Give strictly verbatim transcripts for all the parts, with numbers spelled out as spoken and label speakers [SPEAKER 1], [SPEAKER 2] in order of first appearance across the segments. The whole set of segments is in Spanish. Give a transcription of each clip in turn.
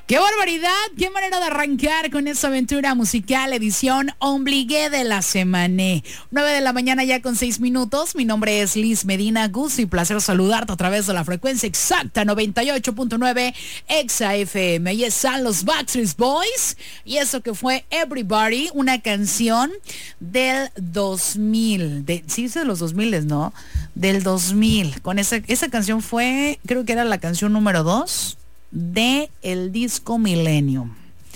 [SPEAKER 1] ¡Qué barbaridad! ¡Qué manera de arrancar con esta aventura musical! Edición Ombligué de la semana. nueve de la mañana ya con seis minutos. Mi nombre es Liz Medina. Gusto y placer saludarte a través de la frecuencia exacta noventa y ocho punto nueve Exa F M. Y están los Backstreet Boys. Y eso que fue Everybody, una canción del dos mil. De, sí, es de los dos mil, ¿no? Del dos mil. Con esa, esa canción fue, creo que era la canción número dos de el disco Millennium.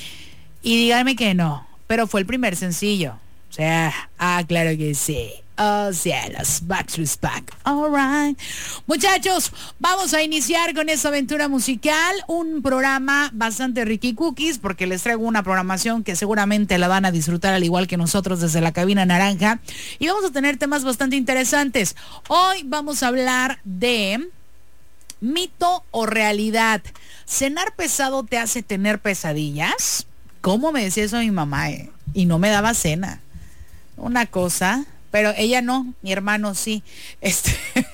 [SPEAKER 1] Y díganme que no, pero fue el primer sencillo. O sea, ah, claro que sí. Oh, cielos, Backstreet's Back. All right. Muchachos, vamos a iniciar con esta aventura musical. Un programa bastante ricky cookies, porque les traigo una programación que seguramente la van a disfrutar al igual que nosotros desde la cabina naranja. Y vamos a tener temas bastante interesantes. Hoy vamos a hablar de mito o realidad. ¿Cenar pesado te hace tener pesadillas? ¿Cómo me decía eso mi mamá? Eh? Y no me daba cena. Una cosa, pero ella no, mi hermano sí. Este,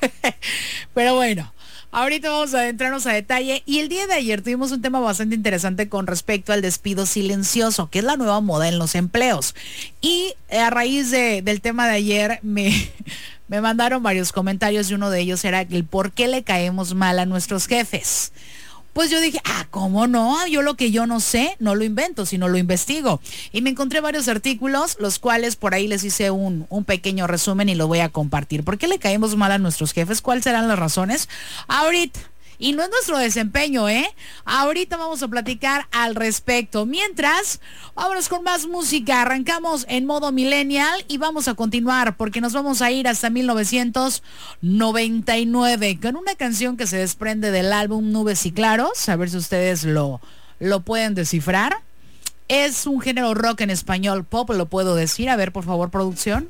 [SPEAKER 1] pero bueno, ahorita vamos a adentrarnos a detalle. Y el día de ayer tuvimos un tema bastante interesante con respecto al despido silencioso, que es la nueva moda en los empleos. Y a raíz de, del tema de ayer me... Me mandaron varios comentarios y uno de ellos era el por qué le caemos mal a nuestros jefes. Pues yo dije, ah, ¿cómo no? Yo lo que yo no sé, no lo invento, sino lo investigo. Y me encontré varios artículos, los cuales por ahí les hice un, un pequeño resumen y lo voy a compartir. ¿Por qué le caemos mal a nuestros jefes? ¿Cuáles serán las razones? Ahorita. Y no es nuestro desempeño, ¿eh? Ahorita vamos a platicar al respecto. Mientras, vámonos con más música. Arrancamos en modo millennial y vamos a continuar porque nos vamos a ir hasta mil novecientos noventa y nueve con una canción que se desprende del álbum Nubes y Claros. A ver si ustedes lo, lo pueden descifrar. Es un género rock en español pop, lo puedo decir. A ver, por favor, producción.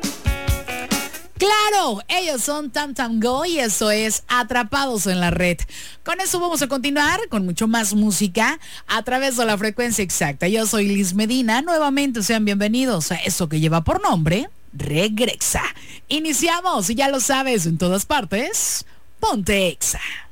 [SPEAKER 1] ¡Claro! Ellos son Tam Tam Go y eso es Atrapados en la Red. Con eso vamos a continuar con mucho más música a través de la frecuencia exacta. Yo soy Liz Medina. Nuevamente sean bienvenidos a eso que lleva por nombre Regresa. Iniciamos y ya lo sabes, en todas partes, ponte Exa.